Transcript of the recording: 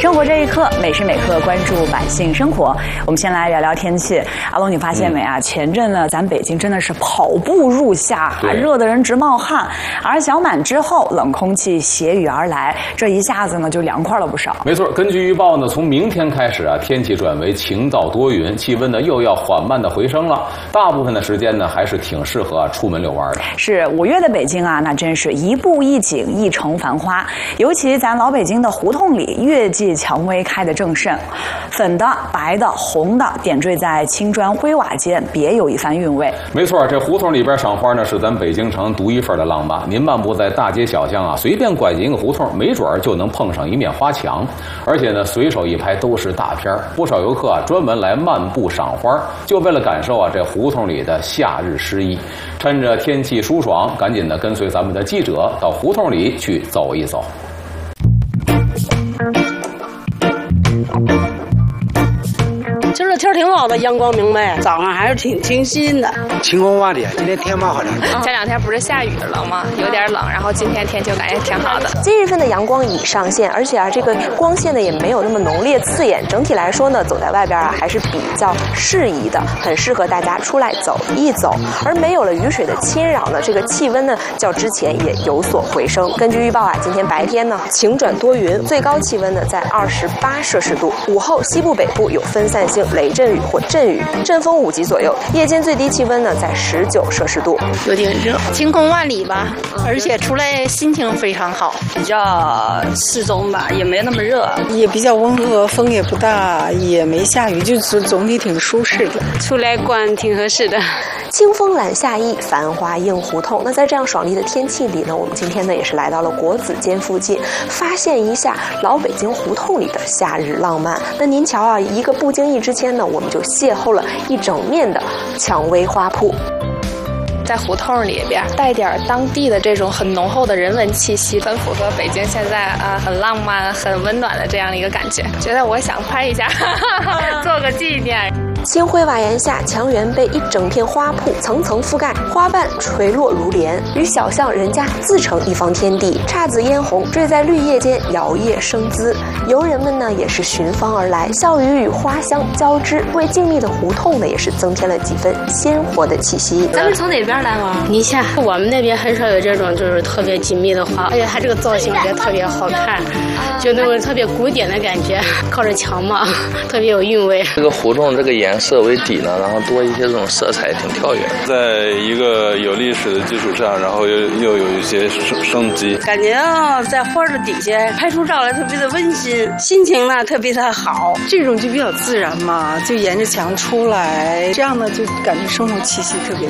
生活这一刻，每时每刻关注百姓生活。我们先来聊聊天气。阿龙，你发现没啊？前阵呢，咱北京真的是跑步入夏，热得人直冒汗。而小满之后，冷空气携雨而来，这一下子呢就凉快了不少。 没错，根据预报呢，从明天开始啊，天气转为晴到多云，气温呢又要缓慢的回升了。大部分的时间呢，还是挺适合出门遛弯的。 是5月的北京啊，那真是一步一景，一城繁花。尤其咱老北京的胡同里，月季、蔷薇开得正盛，粉的、白的、红的点缀在青砖灰瓦间，别有一番韵味。 没错，这胡同里边赏花呢，是咱北京城独一份的浪漫。您漫步在大街小巷啊，随便拐进一个胡同，没准就能碰上一面花墙，而且呢，随手一拍都是大片。不少游客啊，专门来漫步赏花，就为了感受啊这胡同里的夏日诗意。趁着天气舒爽，赶紧的跟随咱们的记者到胡同里去走一走。 今儿天挺好的，阳光明媚，早上还是挺清新的。 晴空万里，今天天蛮好的。 前2天不是下雨了吗？有点冷，然后今天天气我感觉挺好的。 今日份的阳光已上线，而且这个光线呢也没有那么浓烈刺眼。整体来说呢，走在外边还是比较适宜的，很适合大家出来走一走。而没有了雨水的侵扰呢，这个气温呢较之前也有所回升。根据预报啊，今天白天呢晴转多云，最高气温呢在28摄氏度。午后西部北部有分散性雷阵雨或阵雨，阵风5级左右。夜间最低气温呢在19摄氏度， 有点热，晴空万里吧，而且出来心情非常好， 比较适中吧，也没那么热， 也比较温和，风也不大，也没下雨，就是总体挺舒适的， 出来逛挺合适的。 清风揽夏意，繁花映胡同。那在这样爽利的天气里呢，我们今天呢也是来到了国子监附近，发现一下老北京胡同里的夏日浪漫。那您瞧啊，一个不经意之间呢，我们就邂逅了一整面的蔷薇花铺。 在胡同里边带点当地的这种很浓厚的人文气息，很符合北京现在很浪漫、很温暖的这样的一个感觉。觉得我想拍一下，做个纪念。 青灰瓦檐下，墙垣被一整片花铺层层覆盖，花瓣垂落如帘，与小巷人家自成一方天地。姹紫嫣红缀在绿叶间，摇曳生姿。游人们呢也是寻芳而来，笑语与花香交织，为静谧的胡同呢也是增添了几分鲜活的气息。 咱们从哪边来吗？宁夏。我们那边很少有这种就是特别紧密的花，而且它这个造型也特别好看，就那种特别古典的感觉，靠着墙嘛，特别有韵味。 这个胡同这个颜色为底呢，然后多一些这种色彩，挺跳跃。 在一个有历史的基础上，然后又有一些生机， 感觉在花的底下拍出照来特别的温馨，心情呢特别的好。 这种就比较自然嘛，就沿着墙出来，这样呢就感觉生活气息特别